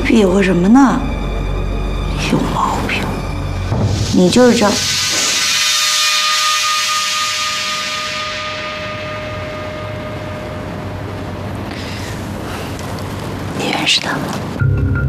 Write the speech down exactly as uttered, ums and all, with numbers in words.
比划什么呢？有毛病！你就是张。你认识他吗？